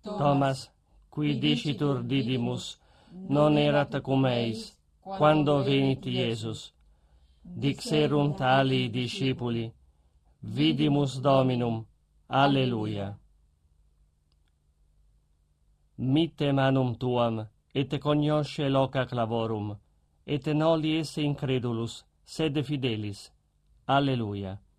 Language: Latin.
Thomas, qui dicitur didimus, non erat cum eis, quando venit Iesus. Dixerunt alii discipuli, vidimus Dominum, Alleluia. Mitte manum tuam, et cognosce loca clavorum, et noli esse incredulus, sed fidelis. Alleluia.